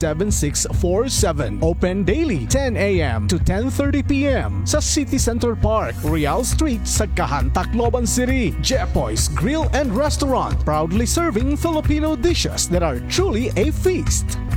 7647. Open daily 10 a.m. to 10:30 p.m. sa City Center Park, Real Street sa Kahan, Tacloban City. Jepoy's Grill and Restaurant, proudly serving Filipino dishes that are truly a feast.